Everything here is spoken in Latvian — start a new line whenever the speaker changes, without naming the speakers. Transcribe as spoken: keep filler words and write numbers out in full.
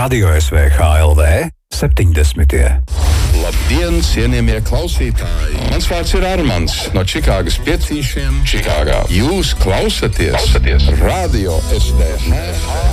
Radio S V H L V septiņdesmitie.
Labdien, cienījamie klausītāji! Mans vārds ir Armands no Čikāgas piecīšiem Čikāgā. Jūs klausaties, klausaties Radio S V H.